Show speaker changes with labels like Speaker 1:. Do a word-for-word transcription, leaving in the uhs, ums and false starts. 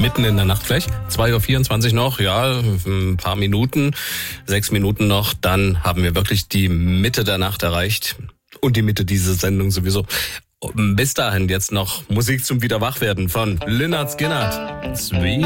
Speaker 1: mitten in der Nacht gleich. zwei Uhr vierundzwanzig noch, ja, ein paar Minuten, sechs Minuten noch, dann haben wir wirklich die Mitte der Nacht erreicht. Und die Mitte dieser Sendung sowieso. Bis dahin jetzt noch Musik zum Wiederwachwerden von Lynyrd Skynyrd. Sweet.